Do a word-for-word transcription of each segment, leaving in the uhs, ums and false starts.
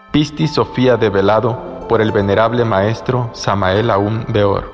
Pistis Sofía develado por el venerable maestro Samael Aún Weor.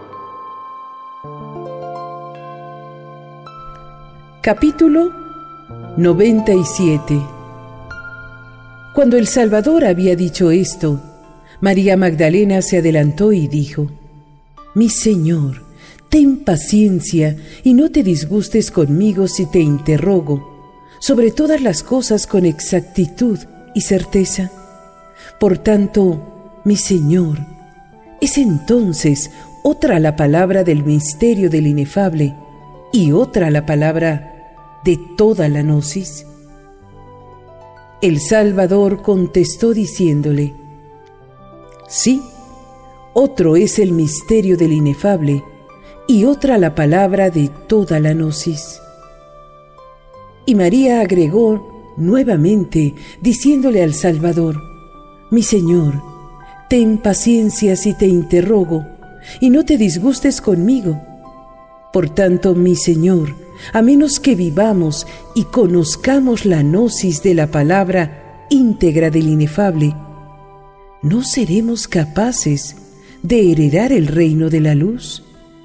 Capítulo noventa y siete. Cuando el Salvador había dicho esto, María Magdalena se adelantó y dijo: Mi Señor, ten paciencia y no te disgustes conmigo si te interrogo sobre todas las cosas con exactitud y certeza. Por tanto, mi Señor, ¿es entonces otra la palabra del misterio del inefable y otra la palabra de toda la gnosis? El Salvador contestó diciéndole: Sí, otro es el misterio del inefable y otra la palabra de toda la gnosis. Y María agregó nuevamente, diciéndole al Salvador: Mi Señor, ten paciencia si te interrogo, y no te disgustes conmigo. Por tanto, mi Señor, a menos que vivamos y conozcamos la gnosis de la palabra íntegra del inefable, ¿no seremos capaces de heredar el reino de la luz?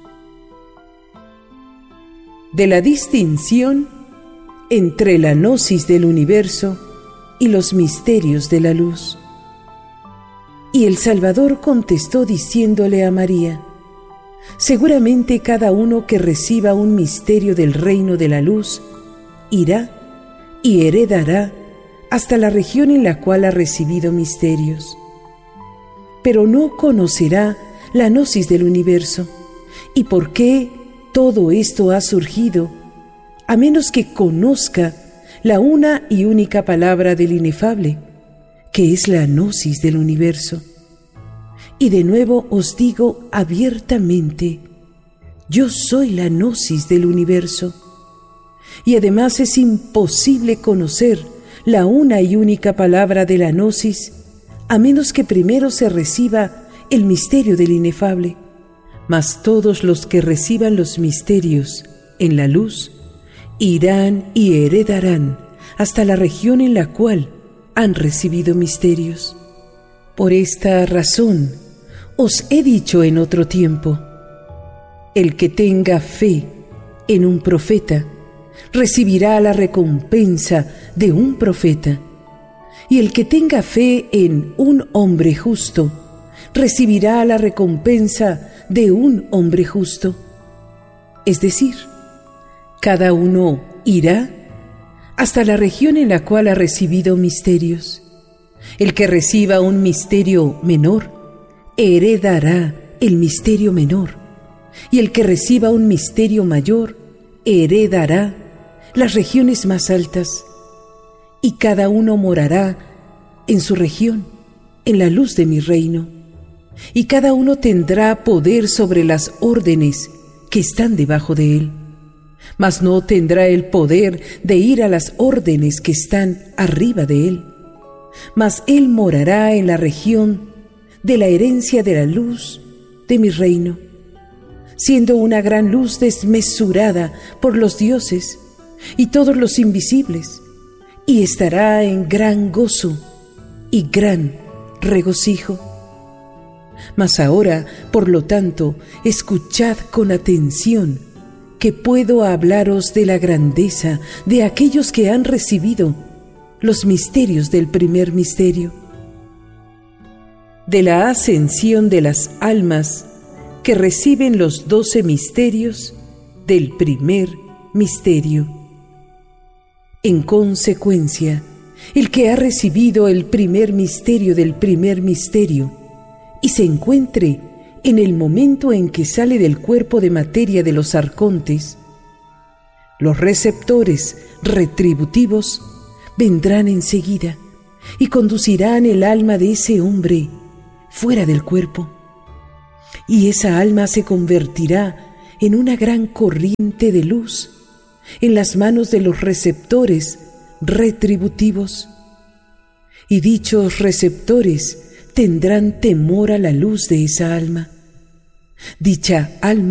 De la distinción entre la gnosis del universo y los misterios de la luz. Y el Salvador contestó diciéndole a María: Seguramente cada uno que reciba un misterio del reino de la luz irá y heredará hasta la región en la cual ha recibido misterios. Pero no conocerá la gnosis del universo y por qué todo esto ha surgido, a menos que conozca la una y única palabra del inefable, que es la gnosis del universo. Y de nuevo os digo abiertamente: yo soy la gnosis del universo. Y además es imposible conocer la una y única palabra de la gnosis, a menos que primero se reciba el misterio del inefable. Mas todos los que reciban los misterios en la luz irán y heredarán hasta la región en la cual han recibido misterios. Por esta razón os he dicho en otro tiempo: el que tenga fe en un profeta recibirá la recompensa de un profeta, y el que tenga fe en un hombre justo recibirá la recompensa de un hombre justo. Es decir, cada uno irá hasta la región en la cual ha recibido misterios. El que reciba un misterio menor heredará el misterio menor, y el que reciba un misterio mayor heredará las regiones más altas, y cada uno morará en su región, en la luz de mi reino, y cada uno tendrá poder sobre las órdenes que están debajo de él, mas no tendrá el poder de ir a las órdenes que están arriba de él, mas él morará en la región de la herencia de la luz de mi reino, siendo una gran luz desmesurada por los dioses y todos los invisibles, y estará en gran gozo y gran regocijo. Mas ahora, por lo tanto, escuchad con atención, que puedo hablaros de la grandeza de aquellos que han recibido los misterios del primer misterio, de la ascensión de las almas que reciben los doce misterios del primer misterio. En consecuencia, el que ha recibido el primer misterio del primer misterio y se encuentre en el momento en que sale del cuerpo de materia de los arcontes, los receptores retributivos vendrán enseguida y conducirán el alma de ese hombre fuera del cuerpo, y esa alma se convertirá en una gran corriente de luz en las manos de los receptores retributivos, y dichos receptores tendrán temor a la luz de esa alma. Dicha alma